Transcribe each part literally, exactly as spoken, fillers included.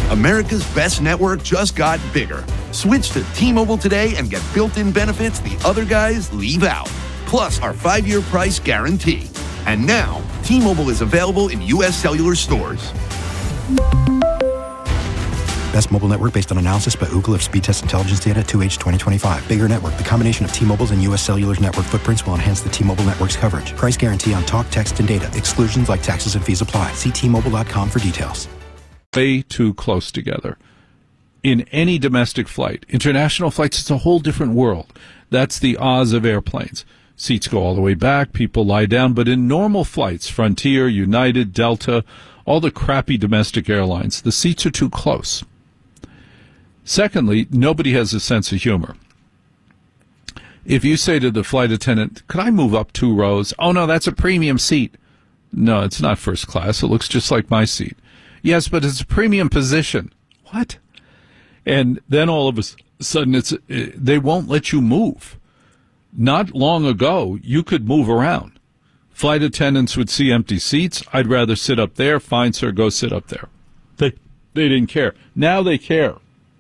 America's best network just got bigger. Switch to T-Mobile today and get built-in benefits the other guys leave out. Plus our five-year price guarantee. And now, T-Mobile is available in U S cellular stores. Best mobile network based on analysis by Ookla of speed test intelligence data two H twenty twenty-five. Bigger network. The combination of T-Mobile's and U S Cellular's network footprints will enhance the T-Mobile network's coverage. Price guarantee on talk, text, and data. Exclusions like taxes and fees apply. See T Mobile dot com for details. Way too close together. In any domestic flight, international flights, it's a whole different world. That's the Oz of airplanes. Seats go all the way back, people lie down, but in normal flights, Frontier, United, Delta, all the crappy domestic airlines, the seats are too close. Secondly, nobody has a sense of humor. If you say to the flight attendant, could I move up two rows? Oh, no, that's a premium seat. No, it's not first class. It looks just like my seat. Yes, but it's a premium position. What? And then all of a sudden, it's they won't let you move. Not long ago, you could move around. Flight attendants would see empty seats. I'd rather sit up there. Fine, sir, go sit up there. They, they didn't care. Now they care.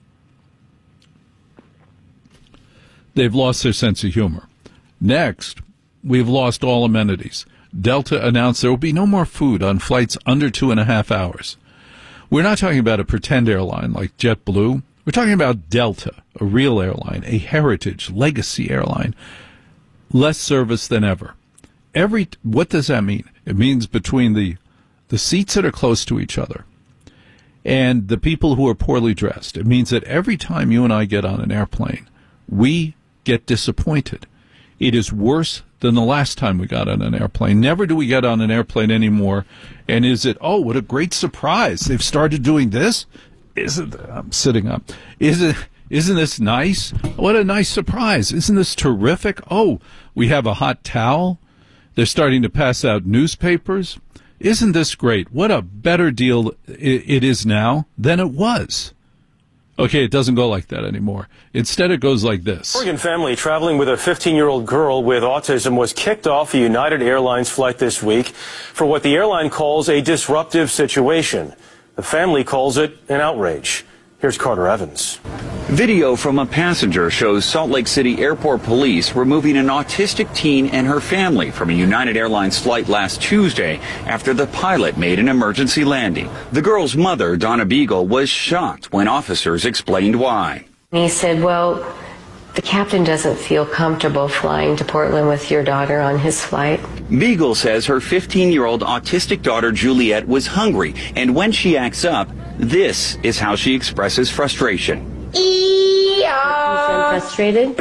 They've lost their sense of humor. Next, we've lost all amenities. Delta announced there will be no more food on flights under two and a half hours. We're not talking about a pretend airline like JetBlue. We're talking about Delta, a real airline, a heritage, legacy airline. Less service than ever. Every what does that mean? It means between the the seats that are close to each other and the people who are poorly dressed. It means that every time you and I get on an airplane, we get disappointed. It is worse than the last time we got on an airplane. Never do we get on an airplane anymore. And is it, oh, what a great surprise. They've started doing this? Isn't I'm sitting up. Is it, isn't this nice? What a nice surprise. Isn't this terrific? Oh, we have a hot towel. They're starting to pass out newspapers. Isn't this great? What a better deal it is now than it was. Okay, it doesn't go like that anymore. Instead, it goes like this. Oregon family traveling with a fifteen-year-old girl with autism was kicked off a United Airlines flight this week for what the airline calls a disruptive situation. The family calls it an outrage. Here's Carter Evans. Video from a passenger shows Salt Lake City Airport police removing an autistic teen and her family from a United Airlines flight last Tuesday after the pilot made an emergency landing. The girl's mother, Donna Beagle, was shocked when officers explained why. He said, well, the captain doesn't feel comfortable flying to Portland with your daughter on his flight. Beagle says her fifteen-year-old autistic daughter, Juliet, was hungry, and when she acts up, this is how she expresses frustration. Yeah. Frustrated?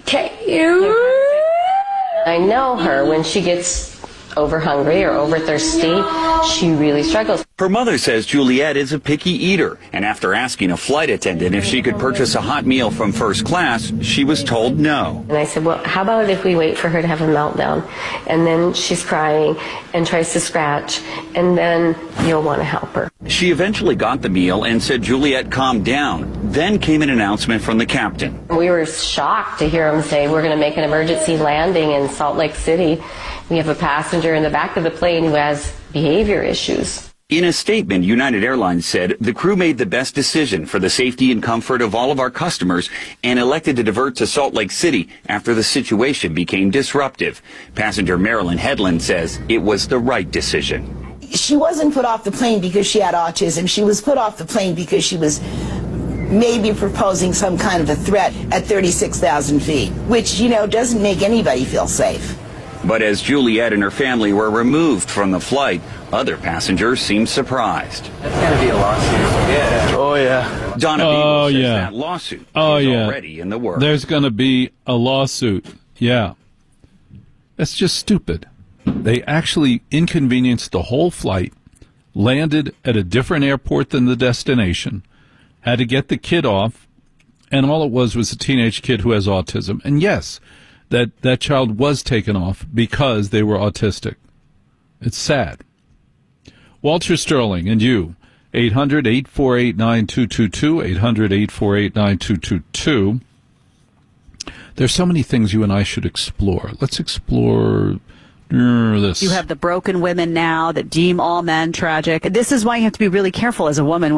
I know her. When she gets over hungry or over thirsty, she really struggles. Her mother says Juliet is a picky eater, and after asking a flight attendant if she could purchase a hot meal from first class, she was told no. And I said, well, how about if we wait for her to have a meltdown, and then she's crying and tries to scratch, and then you'll want to help her. She eventually got the meal and said Juliet calmed down. Then came an announcement from the captain. We were shocked to hear him say, we're going to make an emergency landing in Salt Lake City. We have a passenger in the back of the plane who has behavior issues. In a statement, United Airlines said the crew made the best decision for the safety and comfort of all of our customers and elected to divert to Salt Lake City after the situation became disruptive. Passenger Marilyn Headland says it was the right decision. She wasn't put off the plane because she had autism. She was put off the plane because she was maybe proposing some kind of a threat at thirty-six thousand feet, which, you know, doesn't make anybody feel safe. But as Juliet and her family were removed from the flight, other passengers seemed surprised. That's going to be a lawsuit. Yeah. Oh, yeah. Donna oh, Beagle says yeah. that lawsuit oh, is yeah. already in the works. There's going to be a lawsuit. Yeah. That's just stupid. They actually inconvenienced the whole flight, landed at a different airport than the destination, had to get the kid off, and all it was was a teenage kid who has autism. And yes, that, that child was taken off because they were autistic. It's sad. Walter Sterling and you, eight hundred, eight four eight, nine two two two, eight hundred, eight four eight, nine two two two. There's so many things you and I should explore. Let's explore uh, this. You have the broken women now that deem all men tragic. This is why you have to be really careful as a woman when